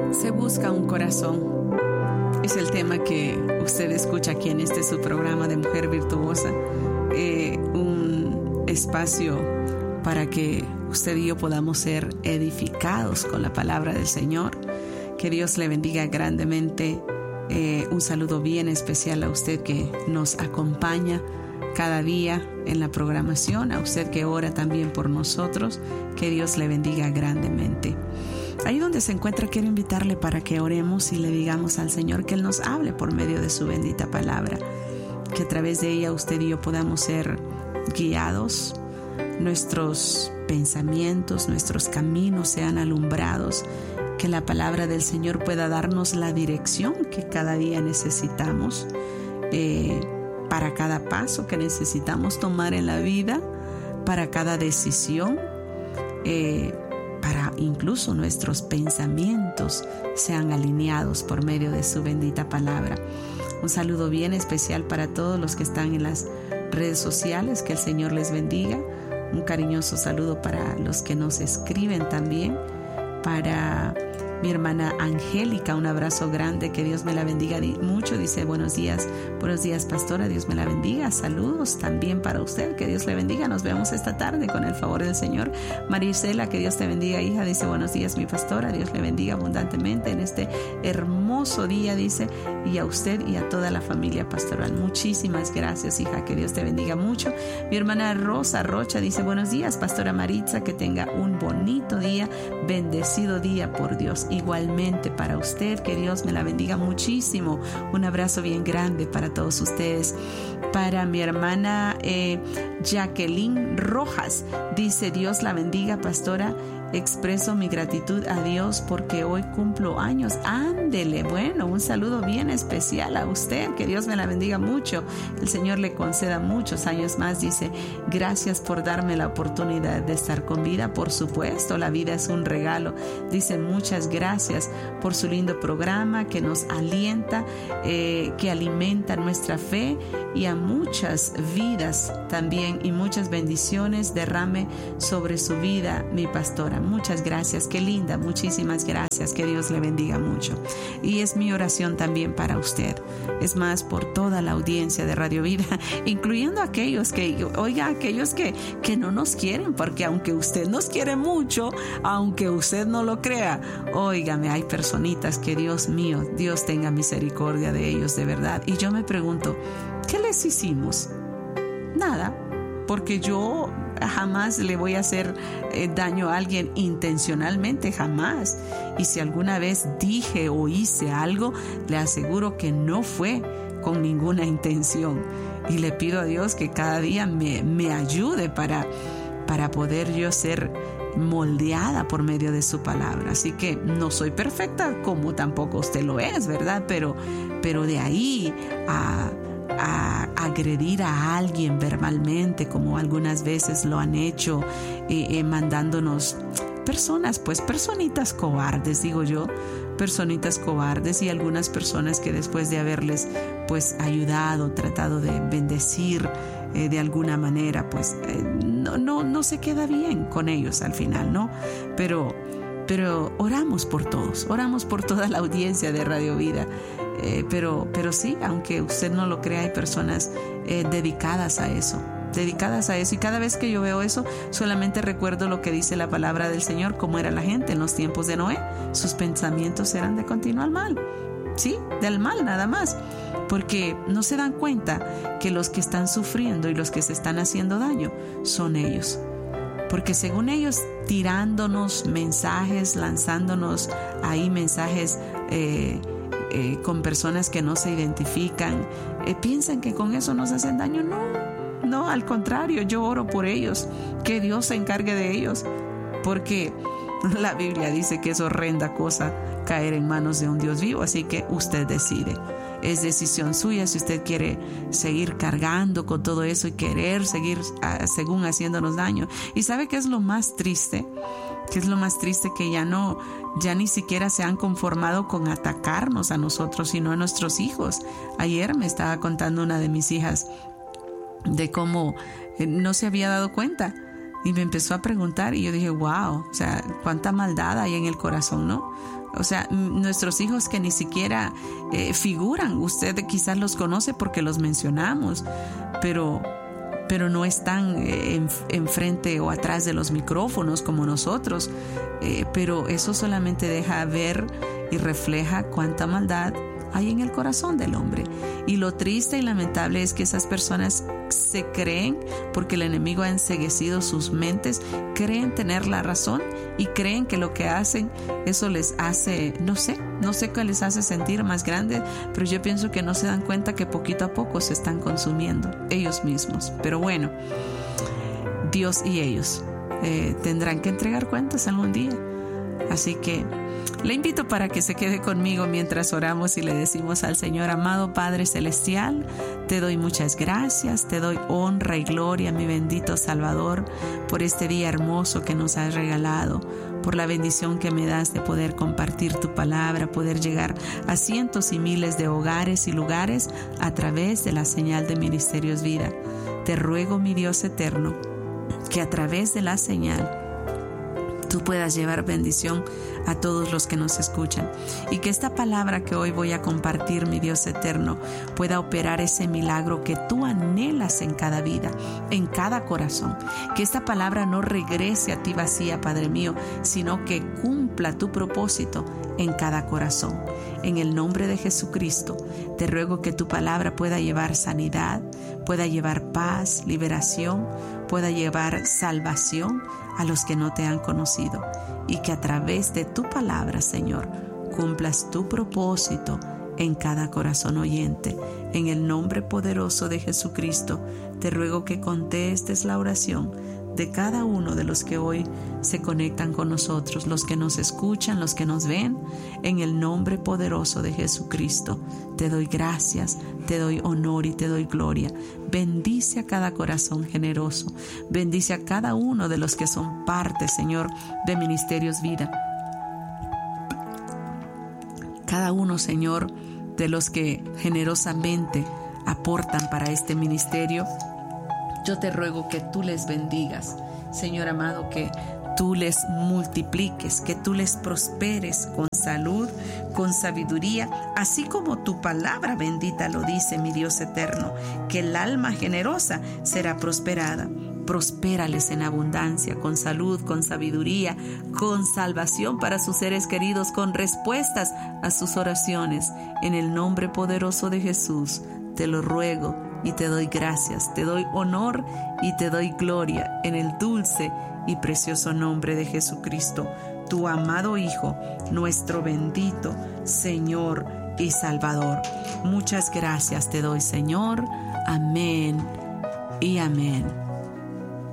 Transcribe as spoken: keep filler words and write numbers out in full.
Se busca un corazón. Es el tema que usted escucha aquí en este su programa de Mujer Virtuosa. Eh, un espacio para que usted y yo podamos ser edificados con la palabra del Señor. Que Dios le bendiga grandemente. Eh, un saludo bien especial a usted que nos acompaña cada día en la programación, a usted que ora también por nosotros. Que Dios le bendiga grandemente. Ahí donde se encuentra, quiero invitarle para que oremos y le digamos al Señor que Él nos hable por medio de su bendita palabra, que a través de ella usted y yo podamos ser guiados, nuestros pensamientos, nuestros caminos sean alumbrados, que la palabra del Señor pueda darnos la dirección que cada día necesitamos, eh, para cada paso que necesitamos tomar en la vida, para cada decisión, eh, para incluso nuestros pensamientos sean alineados por medio de su bendita palabra. Un saludo bien especial para todos los que están en las redes sociales, que el Señor les bendiga. Un cariñoso saludo para los que nos escriben también, para mi hermana Angélica, un abrazo grande, que Dios me la bendiga mucho. Dice: buenos días, buenos días pastora, Dios me la bendiga. Saludos también para usted, que Dios le bendiga. Nos vemos esta tarde con el favor del Señor. Marisela, que Dios te bendiga, hija. Dice: buenos días mi pastora, Dios le bendiga abundantemente en este hermoso día, dice, y a usted y a toda la familia pastoral. Muchísimas gracias, hija, que Dios te bendiga mucho. Mi hermana Rosa Rocha dice: buenos días pastora Maritza, que tenga un bonito día, bendecido día por Dios. Igualmente para usted, que Dios me la bendiga muchísimo. Un abrazo bien grande para todos ustedes. Para mi hermana eh, Jacqueline Rojas, dice: Dios la bendiga pastora, expreso mi gratitud a Dios porque hoy cumplo años. Ándele, bueno, un saludo bien especial a usted, que Dios me la bendiga mucho, el Señor le conceda muchos años más. Dice: gracias por darme la oportunidad de estar con vida. Por supuesto, la vida es un regalo. Dice: muchas gracias por su lindo programa que nos alienta, eh, que alimenta nuestra fe, y a muchas vidas también, y muchas bendiciones derrame sobre su vida, mi pastora. Muchas gracias, qué linda, muchísimas gracias, que Dios le bendiga mucho. Y es mi oración también para usted, es más, por toda la audiencia de Radio Vida, incluyendo aquellos que, oiga, aquellos que, que no nos quieren, porque aunque usted nos quiere mucho, aunque usted no lo crea, óigame, hay personitas que, Dios mío, Dios tenga misericordia de ellos de verdad. Y yo me pregunto, ¿qué les hicimos? Nada, porque yo jamás le voy a hacer eh, daño a alguien intencionalmente, jamás. Y si alguna vez dije o hice algo, le aseguro que no fue con ninguna intención. Y le pido a Dios que cada día me, me ayude para, para poder yo ser moldeada por medio de su palabra. Así que no soy perfecta, como tampoco usted lo es, ¿verdad? Pero, pero de ahí a... a agredir a alguien verbalmente, como algunas veces lo han hecho, eh, eh, mandándonos personas, pues personitas cobardes, digo yo, personitas cobardes, y algunas personas que después de haberles pues ayudado, tratado de bendecir eh, de alguna manera, pues eh, no, no, no se queda bien con ellos al final, ¿no? Pero, pero oramos por todos, oramos por toda la audiencia de Radio Vida. Eh, pero, pero sí, aunque usted no lo crea, hay personas eh, dedicadas a eso, dedicadas a eso. Y cada vez que yo veo eso, solamente recuerdo lo que dice la palabra del Señor, cómo era la gente en los tiempos de Noé. Sus pensamientos eran de continuo al mal, sí, del mal nada más, porque no se dan cuenta que los que están sufriendo y los que se están haciendo daño son ellos. Porque según ellos, tirándonos mensajes, lanzándonos ahí mensajes eh, Eh, con personas que no se identifican, eh, piensan que con eso nos hacen daño. No, no, al contrario, yo oro por ellos, que Dios se encargue de ellos, porque la Biblia dice que es horrenda cosa caer en manos de un Dios vivo. Así que usted decide, es decisión suya si usted quiere seguir cargando con todo eso y querer seguir uh, según haciéndonos daño. Y ¿sabe qué es lo más triste? ¿Qué es lo más triste? Que ya no, ya ni siquiera se han conformado con atacarnos a nosotros, sino a nuestros hijos. Ayer me estaba contando una de mis hijas de cómo eh, no se había dado cuenta Y me empezó a preguntar y yo dije, wow, o sea, cuánta maldad hay en el corazón, ¿no? O sea, nuestros hijos que ni siquiera eh, figuran, usted quizás los conoce porque los mencionamos, pero, pero no están eh, en, enfrente o atrás de los micrófonos como nosotros. Eh, pero eso solamente deja ver y refleja cuánta maldad hay en el corazón del hombre. Y lo triste y lamentable es que esas personas se creen, porque el enemigo ha enceguecido sus mentes, creen tener la razón y creen que lo que hacen, eso les hace, no sé, no sé qué les hace sentir más grandes, pero yo pienso que no se dan cuenta que poquito a poco se están consumiendo ellos mismos. Pero bueno, Dios y ellos eh, tendrán que entregar cuentas algún día. Así que le invito para que se quede conmigo mientras oramos y le decimos al Señor: amado Padre Celestial, te doy muchas gracias, te doy honra y gloria, mi bendito Salvador, por este día hermoso que nos has regalado, por la bendición que me das de poder compartir tu palabra, poder llegar a cientos y miles de hogares y lugares a través de la señal de Ministerios Vida. Te ruego, mi Dios eterno, que a través de la señal tú puedas llevar bendición a todos los que nos escuchan, y que esta palabra que hoy voy a compartir, mi Dios eterno, pueda operar ese milagro que tú anhelas en cada vida, en cada corazón. Que esta palabra no regrese a ti vacía, Padre mío, sino que cumpla tu propósito en cada corazón. En el nombre de Jesucristo, te ruego que tu palabra pueda llevar sanidad, pueda llevar paz, liberación, pueda llevar salvación a los que no te han conocido, y que a través de tu palabra, Señor, cumplas tu propósito en cada corazón oyente. En el nombre poderoso de Jesucristo, te ruego que contestes la oración de cada uno de los que hoy se conectan con nosotros, los que nos escuchan, los que nos ven. En el nombre poderoso de Jesucristo, te doy gracias, te doy honor y te doy gloria. Bendice a cada corazón generoso, bendice a cada uno de los que son parte, Señor, de Ministerios Vida. Cada uno, Señor, de los que generosamente aportan para este ministerio, yo te ruego que tú les bendigas, Señor amado, que tú les multipliques, que tú les prosperes con salud, con sabiduría, así como tu palabra bendita lo dice, mi Dios eterno, que el alma generosa será prosperada. Prospérales en abundancia, con salud, con sabiduría, con salvación para sus seres queridos, con respuestas a sus oraciones. En el nombre poderoso de Jesús, te lo ruego y te doy gracias, te doy honor y te doy gloria en el dulce y precioso nombre de Jesucristo, tu amado Hijo, nuestro bendito Señor y Salvador. Muchas gracias te doy, Señor. Amén y amén.